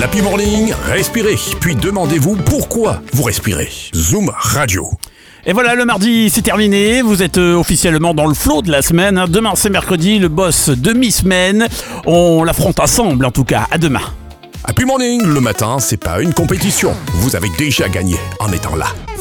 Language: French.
L'Happy Morning, respirez, puis demandez-vous pourquoi vous respirez. Zoom Radio. Et voilà, le mardi, c'est terminé. Vous êtes officiellement dans le flow de la semaine. Demain, c'est mercredi, le boss demi-semaine. On l'affronte ensemble, en tout cas. À demain. Happy Morning, le matin, c'est pas une compétition. Vous avez déjà gagné en étant là.